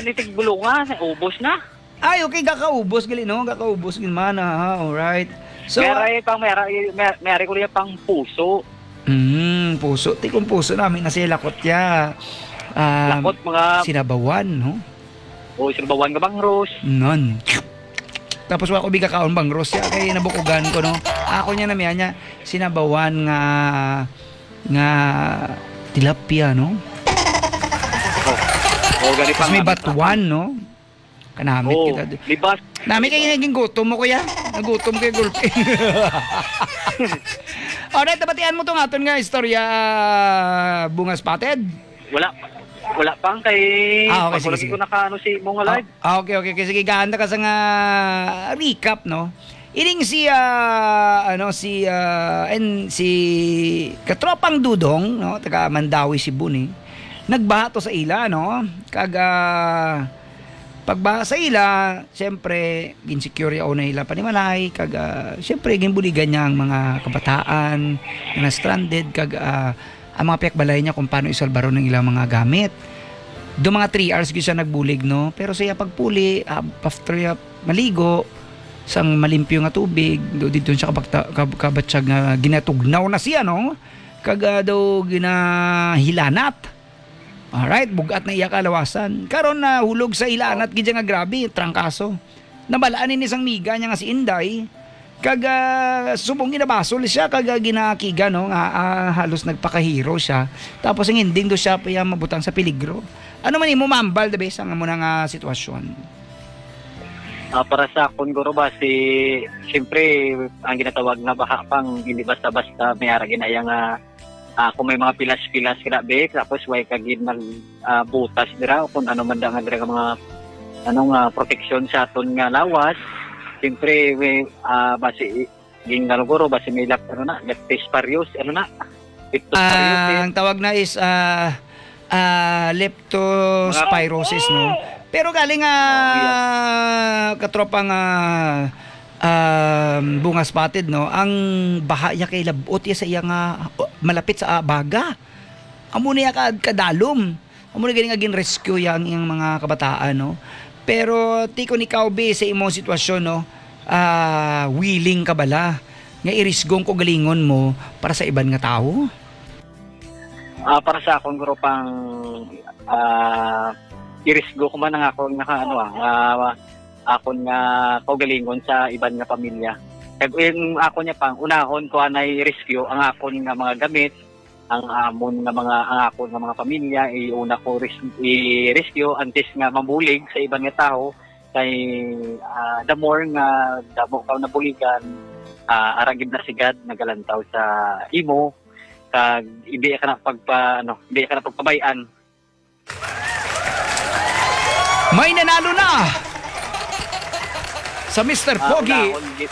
nitig bulungan, ubos na. Ay, okay, gakaubos gali no, gakaubos gin man ha. Alright. So, Meron ko rin pang puso. puso. Tikong puso namin na sila lakot ya. Lakot mga Sinabawan, no? o sinabawan ka bang Ros? Nun. Tapos wala ko bigakaon bang Rosya kay nabukugan ko no. Ako niya na niya sinabawan nga tilapia no. Gani Tapos may batuan no. Kanamit kita. Libas. Nami kay naging gutom mo kuya. Nagutom kay gulpi. Alright, tabatian mo tong aton nga istorya bunga spotted. Wala pang kay Okay, sige. ko nakaano si mong live. Okay. Sige, ganda ka sa nga recap, no? Ining si si katropang Dudong, no? Taga Mandawi, Cebu ni. Nagbaha to sa ila, no? Pagbaha sa ila, siyempre, ginsecure yaw na ila panimalay, siyempre, ginbuligan niya ang mga kabataan na stranded, ang mga piyakbalay niya kung paano isalbaro ng ilang mga gamit. Do mga 3 hours siya nagbulig, no? Pero siya pagpuli, after maligo, sang malimpyo nga tubig, dito siya kabatsyag nga ginatugnaw na siya, no? Daw ginahilanat. Alright, bugat na iya kalawasan. Karon na hulog sa ilanat, gidya nga grabe, trangkaso. Nabalaan ni isang miga niya nga si Inday, subong ginabasol siya ginakiga no nga halos nagpakahiro siya tapos ang ending do siya pa mabutang sa peligro. Ano man imo mambal dabe sa mo nga sitwasyon? Para sa akon guro ba siyempre ang ginatawag na baha pang hindi basta-basta may ara ginaya nga kung may mga pilas-pilas grabe tapos way kagid butas dira kung ano man nga dira mga proteksyon sa aton nga lawas. Siyempre, basi gingaluguro, basi may leptosparius, ang tawag na is leptospirosis, no? Pero galing katropang bunga spotted, no? Ang baha niya kay labot iya sa iya nga malapit sa baga. Amo niya kadalom. Amo na galing agin rescue yang mga kabataan, no? Pero tiko ni Kaube sa imong sitwasyon, no, willing ka bala nga irisgong ko galingon mo para sa iban nga tao? Para sa akong guro pang irisgo ko man ang akong akon nga kaugalingon sa iban nga pamilya. Kag ako niya pang unahon ko anay rescue ang akon nga mga gamit, ang amon nga ang akon nga mga pamilya iuna ko i-rescue antes nga mabulig sa iban nga tao kay the more nga damo ka nabuligan aragid na sigad nagalantaw sa imo kag hindi ka na pagpabayan. May nanalo na sa Mr. Pogi.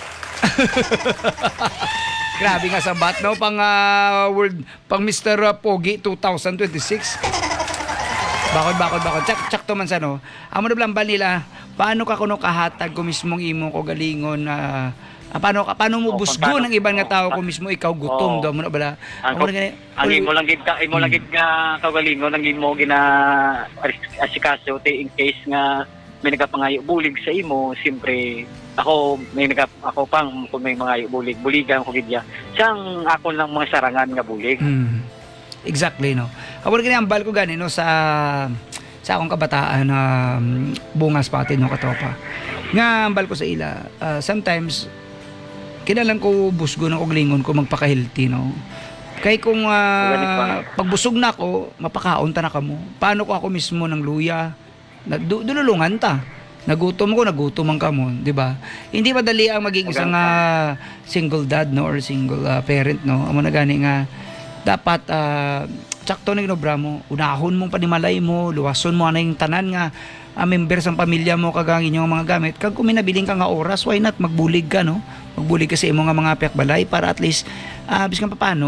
Grabe nga sabat, no? Pang Mr. Pogi 2026. Bakod. Tsak to man sa, no? Amo na blambal nila, paano ka kuno kahatag ko mismong imo ko galingon paano mo busgo ng ibang nga tao kung mismo ikaw gutom do mo na bala. Ang imo lang gid nga kagalingon ang imo gina asikaso in case nga may nagapangayo bulig sa imo, siyempre ako pang kung may mga buligan ko gidya siyang ako lang mga sarangan nga bulig. Exactly, no. Ako rin ambal ko gani, no, sa akong kabataan na bunga spotted, no, katropa. Nga ambal ko sa ila, sometimes kinalang ko busgo ng koglingon ko magpaka-healthy, no. Kay kung pagbusog na ako, mapakaon ta na kamo. Paano ko ako mismo ng luya? Dululungan ta. Nagutom ang kamo, di ba? Hindi madali ang maging isang single dad, no, or single parent, no. Amo na gani nga dapat sakto na ginobra mo, unahon mong panimalay mo, luwason mo yung tanan nga members ng pamilya mo kag inyong mga gamit. Kag kung minabiling ka nga oras, why not magbulig ka, no? Magbulig ka sa imo nga mga piyakbalay para at least biskan pa paano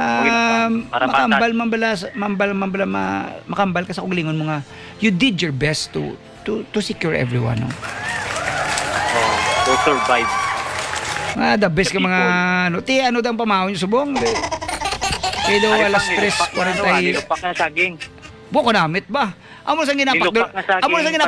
makambal ka sa kuglingon mo nga you did your best to secure everyone, no? To survive. The best ka mga ano daw pamahon yung subong. Kaya daw alas 3:40. Nilupak na saging. Buko namit ba? Amo sa ginapak.